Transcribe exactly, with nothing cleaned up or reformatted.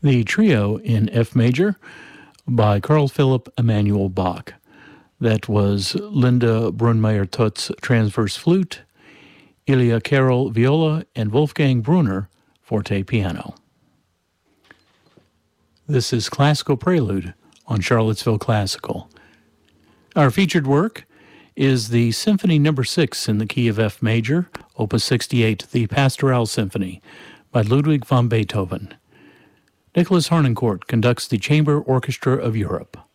The Trio in F major by Carl Philipp Emanuel Bach. That was Linda Brunmeier-Tutz transverse flute, Ilya Carroll viola, and Wolfgang Brunner forte piano. This is Classical Prelude on Charlottesville Classical. Our featured work is the Symphony Number six in the key of F major, Opus sixty-eight, the Pastoral Symphony by Ludwig van Beethoven. Nicholas Harnoncourt conducts the Chamber Orchestra of Europe.